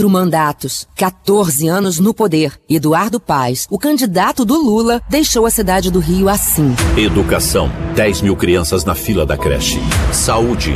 mandatos, 14 anos no poder. Eduardo Paes, o candidato do Lula, deixou a cidade do Rio assim. Educação, 10 mil crianças na fila da creche. Saúde,